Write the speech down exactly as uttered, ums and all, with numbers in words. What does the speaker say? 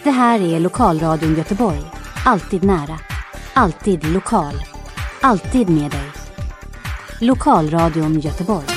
Det här är Lokalradion Göteborg. Alltid nära. Alltid lokal. Alltid med dig. Lokalradion Göteborg.